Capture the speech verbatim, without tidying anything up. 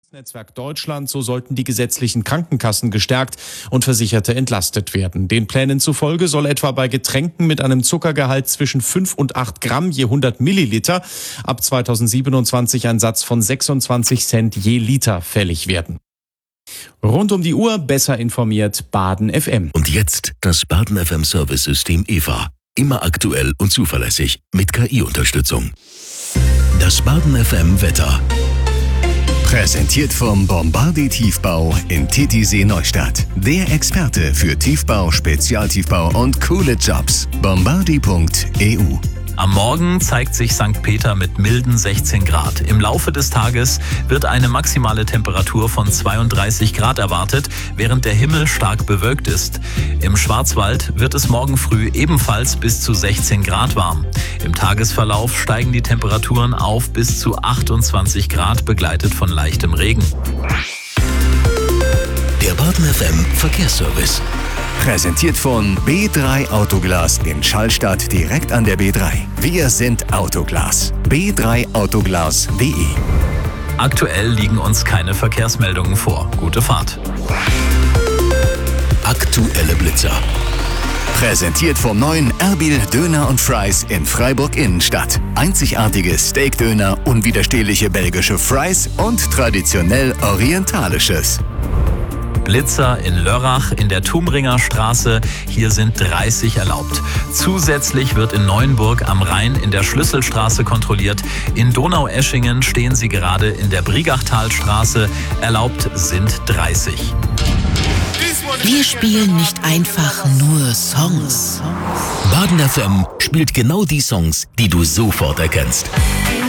Netzwerk Deutschland, so sollten die gesetzlichen Krankenkassen gestärkt und Versicherte entlastet werden. Den Plänen zufolge soll etwa bei Getränken mit einem Zuckergehalt zwischen fünf und acht Gramm je hundert Milliliter ab zweitausendsiebenundzwanzig ein Satz von sechsundzwanzig Cent je Liter fällig werden. Rund um die Uhr besser informiert Baden F M. Und jetzt das Baden F M Service-System E V A. Immer aktuell und zuverlässig mit K I-Unterstützung. Das Baden F M Wetter. Präsentiert vom Bombardier Tiefbau in Titisee Neustadt. Der Experte für Tiefbau, Spezialtiefbau und coole Jobs. bombardier punkt e u. Am Morgen zeigt sich Sankt Peter mit milden sechzehn Grad. Im Laufe des Tages wird eine maximale Temperatur von zweiunddreißig Grad erwartet, während der Himmel stark bewölkt ist. Im Schwarzwald wird es morgen früh ebenfalls bis zu sechzehn Grad warm. Im Tagesverlauf steigen die Temperaturen auf bis zu achtundzwanzig Grad, begleitet von leichtem Regen. Der Baden F M Verkehrsservice. Präsentiert von B drei Autoglas in Schallstadt direkt an der B drei. Wir sind Autoglas. b drei autoglas punkt de. Aktuell liegen uns keine Verkehrsmeldungen vor. Gute Fahrt. Aktuelle Blitzer. Präsentiert vom neuen Erbil Döner und Fries in Freiburg Innenstadt. Einzigartige Steakdöner, unwiderstehliche belgische Fries und traditionell orientalisches. Blitzer in Lörrach in der Tumringer Straße. Hier sind dreißig erlaubt. Zusätzlich wird in Neuenburg am Rhein in der Schlüsselstraße kontrolliert. In Donaueschingen stehen sie gerade in der Brigachtalstraße. Erlaubt sind dreißig. Wir spielen nicht einfach nur Songs. Baden F M spielt genau die Songs, die du sofort erkennst.